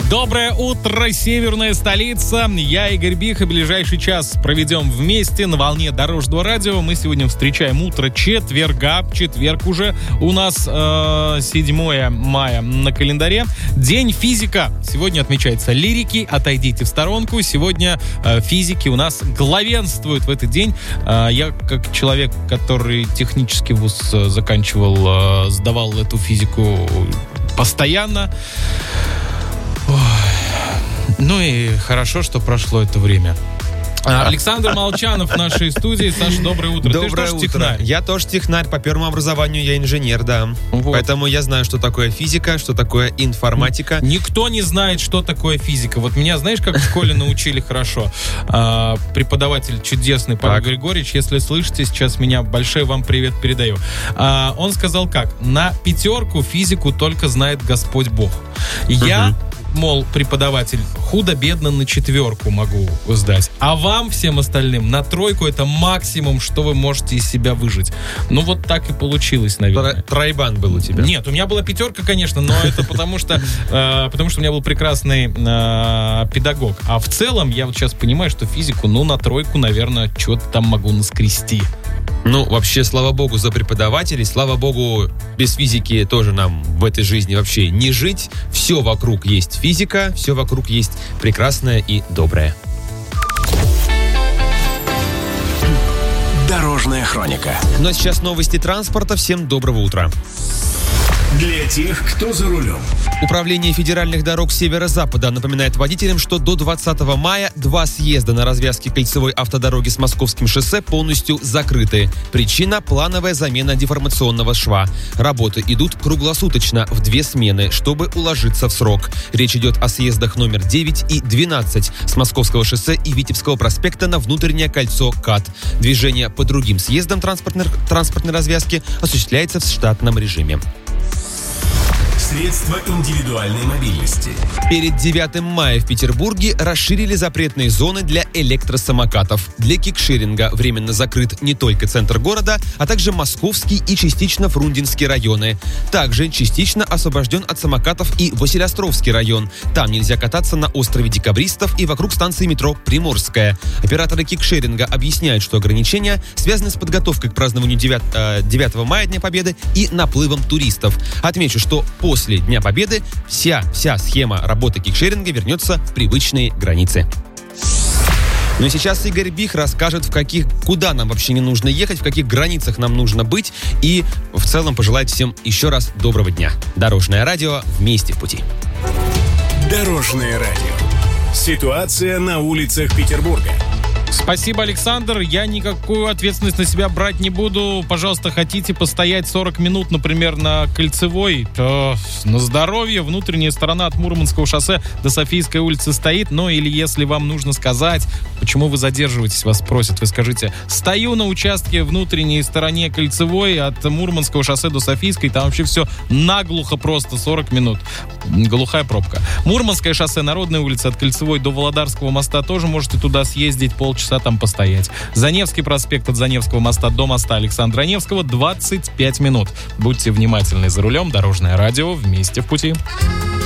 Доброе утро, северная столица. Я Игорь Бих, и ближайший час проведем вместе на волне Дорожного радио. Мы сегодня встречаем утро четверга. Четверг уже у нас 7 мая на календаре. День физика. Сегодня отмечается лирики. Отойдите в сторонку. Сегодня физики у нас главенствуют в этот день. Я, как человек, который технический вуз заканчивал, сдавал эту физику постоянно. Ну и хорошо, что прошло это время. Александр Молчанов в нашей студии. Саша, доброе утро. Доброе Ты же тоже утро. технарь? Я тоже технарь. По первому образованию я инженер, да. Вот. Поэтому я знаю, что такое физика, что такое информатика. Никто не знает, что такое физика. Вот меня, знаешь, как в школе научили хорошо? Преподаватель чудесный Павел Григорьевич, если слышите, сейчас меня большой вам привет передаю. Он сказал как? На 5 физику только знает Господь Бог. Я, мол, преподаватель, худо-бедно на 4 могу сдать. А вам, всем остальным, на 3 это максимум, что вы можете из себя выжить. Ну, вот так и получилось, наверное. Тройбан был у тебя? Нет, у меня была 5, конечно, но это потому что у меня был прекрасный педагог. А в целом, я вот сейчас понимаю, что физику, на 3, наверное, что-то там могу наскрести. Ну, вообще, слава богу за преподавателей, слава богу, без физики тоже нам в этой жизни вообще не жить. Все вокруг есть физика, все вокруг есть прекрасное и доброе. Дорожная хроника. Ну а сейчас новости транспорта. Всем доброго утра. Для тех, кто за рулем. Управление федеральных дорог Северо-Запада напоминает водителям, что до 20 мая 2 съезда на развязке кольцевой автодороги с Московским шоссе полностью закрыты. Причина – плановая замена деформационного шва. Работы идут круглосуточно в 2 смены, чтобы уложиться в срок. Речь идет о съездах номер 9 и 12 с Московского шоссе и Витебского проспекта на внутреннее кольцо КАТ. Движение по другим съездам транспортной развязки осуществляется в штатном режиме. Средства индивидуальной мобильности. Перед 9 мая в Петербурге расширили запретные зоны для электросамокатов. Для кикшеринга временно закрыт не только центр города, а также Московский и частично Фрунзенский районы. Также частично освобожден от самокатов и Василиостровский район. Там нельзя кататься на острове Декабристов и вокруг станции метро Приморская. Операторы кикшеринга объясняют, что ограничения связаны с подготовкой к празднованию 9 мая, Дня Победы, и наплывом туристов. Отмечу, что после Дня Победы вся схема работы кикшеринга вернется в привычные границы. Ну и сейчас Игорь Бих расскажет, куда нам вообще не нужно ехать, в каких границах нам нужно быть, и в целом пожелает всем еще раз доброго дня. Дорожное радио, вместе в пути. Дорожное радио. Ситуация на улицах Петербурга. Спасибо, Александр. Я никакую ответственность на себя брать не буду. Пожалуйста, хотите постоять 40 минут, например, на Кольцевой, то на здоровье. Внутренняя сторона от Мурманского шоссе до Софийской улицы стоит. Ну, или если вам нужно сказать, почему вы задерживаетесь, вас просят, вы скажите: стою на участке внутренней стороне Кольцевой от Мурманского шоссе до Софийской. Там вообще все наглухо просто 40 минут. Глухая пробка. Мурманское шоссе, Народная улица от Кольцевой до Володарского моста тоже можете туда съездить, полчаса там постоять. Заневский проспект от Заневского моста до моста Александра Невского 25 минут. Будьте внимательны за рулем. Дорожное радио, вместе в пути.